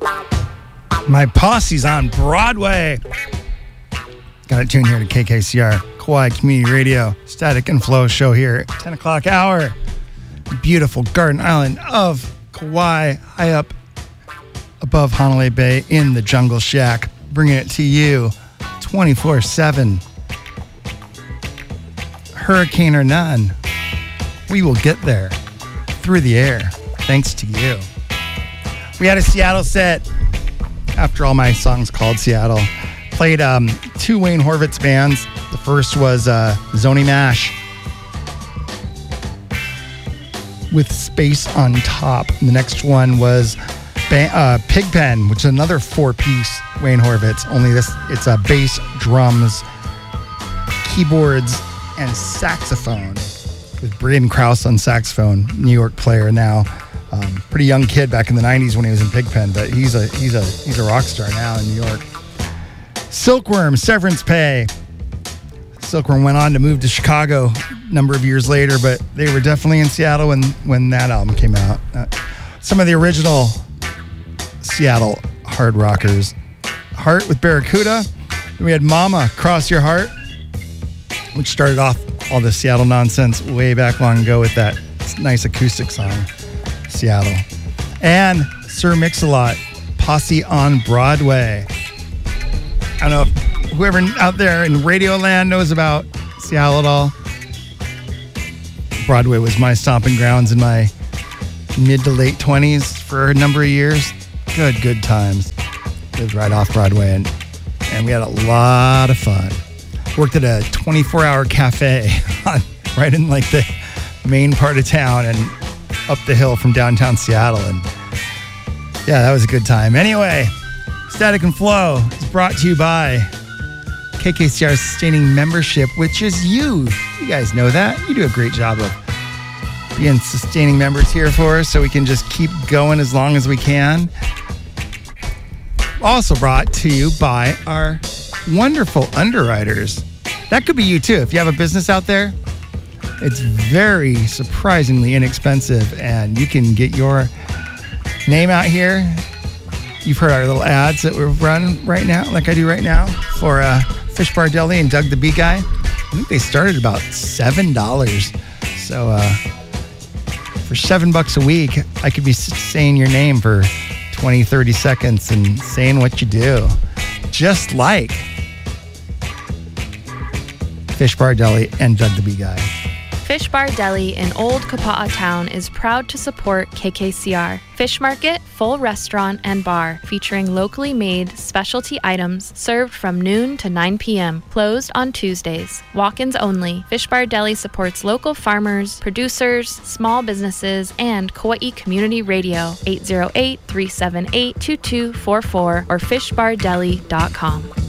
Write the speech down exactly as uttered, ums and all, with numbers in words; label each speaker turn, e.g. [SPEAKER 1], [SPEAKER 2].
[SPEAKER 1] My Posse's on Broadway. Got it tuned here to K K C R, Kauai Community Radio, Static and Flow show here, ten o'clock hour. Beautiful Garden Island of Kauai, high up above Honolulu Bay in the Jungle Shack, bringing it to you twenty-four seven. Hurricane or none, we will get there through the air, thanks to you. We had a Seattle set. After all, my songs called Seattle. Played um, two Wayne Horvitz bands. The first was uh, Zoni Mash with Space on Top. And the next one was ba- uh, Pigpen, which is another four-piece Wayne Horvitz. Only this, it's a bass, drums, keyboards, and saxophone with Braden Krause on saxophone, New York player now. Um, pretty young kid back in the nineties when he was in Pigpen, but he's a he's a he's a rock star now in New York. Silkworm, Severance Pay. Silkworm went on to move to Chicago a number of years later, but they were definitely in Seattle when when that album came out. Uh, some of the original Seattle hard rockers. Heart with Barracuda. Then we had Mama, Cross Your Heart, which started off all the Seattle nonsense way back long ago with that nice acoustic song, Seattle. And Sir Mix-a-Lot, Posse on Broadway. I don't know if whoever out there in Radio Land knows about Seattle at all. Broadway was my stomping grounds in my mid to late twenties for a number of years. Good, good times. Lived right off Broadway, and, and we had a lot of fun. Worked at a twenty-four hour cafe right in like the main part of town and up the hill from downtown Seattle. And yeah, that was a good time. Anyway, Static and Flow is brought to you by K K C R Sustaining Membership, which is you. You guys know that. You do a great job of being sustaining members here for us so we can just keep going as long as we can. Also brought to you by our wonderful underwriters. That could be you too. If you have a business out there, it's very surprisingly inexpensive and you can get your name out here. You've heard our little ads that we've run right now, like I do right now, for uh, Fish Bar Deli and Doug the Bee Guy. I think they started about seven dollars. So uh, for seven bucks a week, I could be saying your name for twenty, thirty seconds and saying what you do. Just like Fish Bar Deli and Doug the Bee Guy.
[SPEAKER 2] Fish Bar Deli in Old Kapa'a Town is proud to support K K C R. Fish Market, full restaurant and bar featuring locally made specialty items served from noon to nine p.m. Closed on Tuesdays. Walk-ins only. Fish Bar Deli supports local farmers, producers, small businesses, and Kauai Community Radio. eight zero eight, three seven eight, two two four four or fish bar deli dot com.